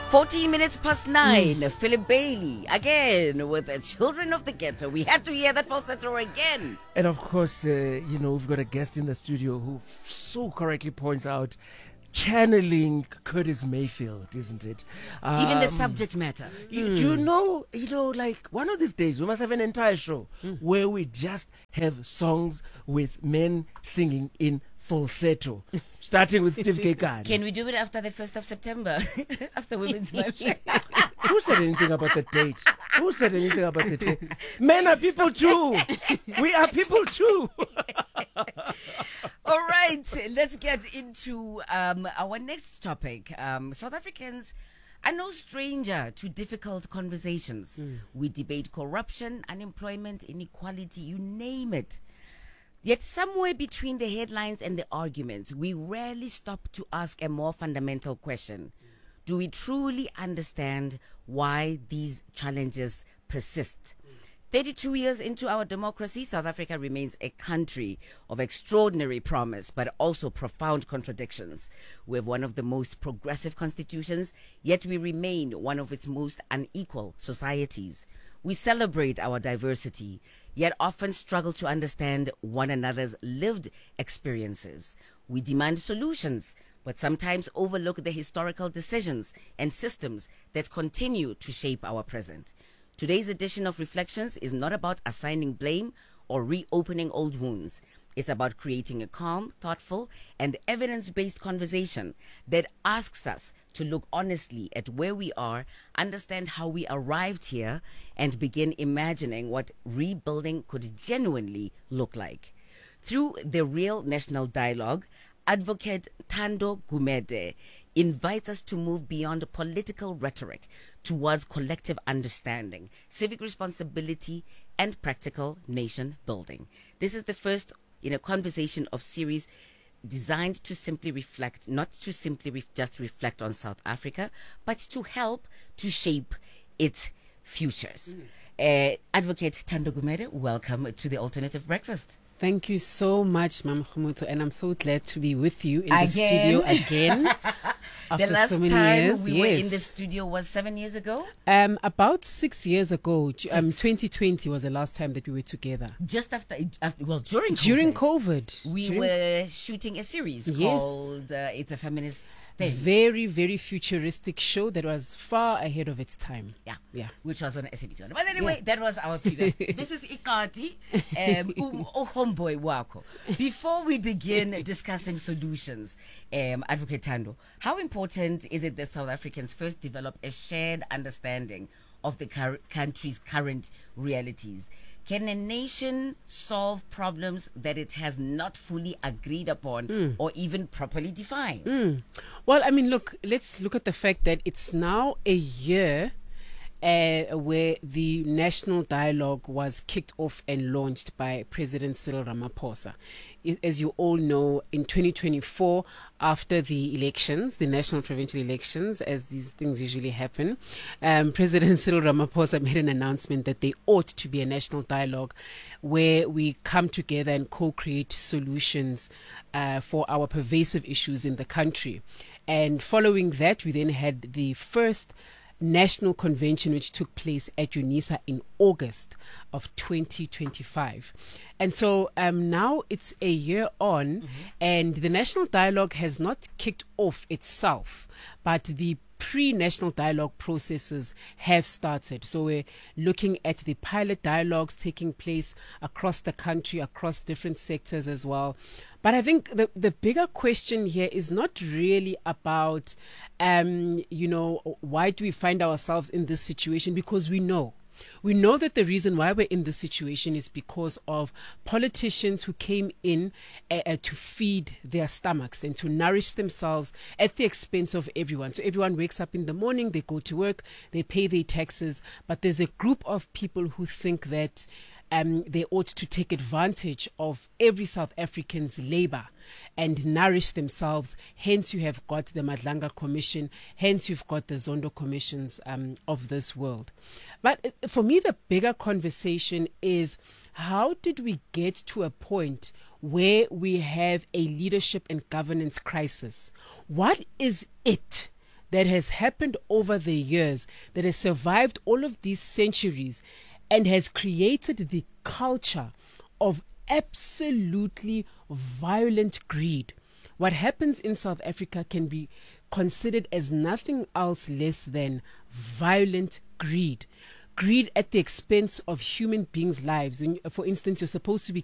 14 minutes past 9, Philip Bailey, again with the Children of the Ghetto. We had to hear that falsetto again. And of course, we've got a guest in the studio who so correctly points out channeling Curtis Mayfield, isn't it? Even the subject matter. Do you know, like one of these days we must have an entire show where we just have songs with men singing in falsetto, starting with Steve Kekana. Can we do it after the 1st of September, after Women's Month? Who said anything about the date? Who said anything about the date? Men are people too. We are people too. All right, let's get into our next topic. South Africans are no stranger to difficult conversations. We debate corruption, unemployment, inequality, you name it. Yet somewhere between the headlines and the arguments, we rarely stop to ask a more fundamental question. Do we truly understand why these challenges persist? 32 years into our democracy, South Africa remains a country of extraordinary promise, but also profound contradictions. We have one of the most progressive constitutions, yet we remain one of its most unequal societies. We celebrate our diversity, yet often struggle to understand one another's lived experiences. We demand solutions, but sometimes overlook the historical decisions and systems that continue to shape our present. Today's edition of Reflections is not about assigning blame or reopening old wounds. It's about creating a calm, thoughtful, and evidence-based conversation that asks us to look honestly at where we are, understand how we arrived here, and begin imagining what rebuilding could genuinely look like. Through the Real National Dialogue, Advocate Thando Gumede invites us to move beyond political rhetoric towards collective understanding, civic responsibility, and practical nation building. This is the first in a conversation of series designed to simply reflect, not to simply just reflect on South Africa, but to help to shape its futures. Advocate Thando Gumede, welcome to the Alternative Breakfast. Thank you so much, Mama Khumuto, and I'm so glad to be with you in the studio again. After the last so many time years. we were in the studio was 7 years ago? About 6 years ago. 2020 was the last time that we were together. Just after during COVID. During COVID. We were shooting a series called It's a Feminist Thing. Very, very futuristic show that was far ahead of its time. Yeah. Which was on SABC. But anyway, that was our previous. This is Ikati, homeboy wako. Before we begin discussing solutions, Advocate Thando, how important is it that South Africans first develop a shared understanding of the country's current realities? Can a nation solve problems that it has not fully agreed upon or even properly defined? Well, I mean, look, let's look at the fact that it's now a year where the national dialogue was kicked off and launched by President Cyril Ramaphosa. As you all know, in 2024, after the elections, the national provincial elections, as these things usually happen, President Cyril Ramaphosa made an announcement that there ought to be a national dialogue where we come together and co-create solutions for our pervasive issues in the country. And following that, we then had the first national convention which took place at UNISA in August of 2025. And so now it's a year on and the national dialogue has not kicked off itself, but the pre-national dialogue processes have started. So we're looking at the pilot dialogues taking place across the country, across different sectors as well. But I think the bigger question here is not really about, why do we find ourselves in this situation? Because we know that the reason why we're in this situation is because of politicians who came in to feed their stomachs and to nourish themselves at the expense of everyone. So everyone wakes up in the morning, they go to work, they pay their taxes, but there's a group of people who think that they ought to take advantage of every South African's labor and nourish themselves. Hence, you have got the Madlanga Commission. Hence, you've got the Zondo Commissions of this world. But for me, the bigger conversation is how did we get to a point where we have a leadership and governance crisis? What is it that has happened over the years, that has survived all of these centuries, and has created the culture of absolutely violent greed. What happens in South Africa can be considered as nothing else less than violent greed. Greed at the expense of human beings' lives. When, for instance, you're supposed to be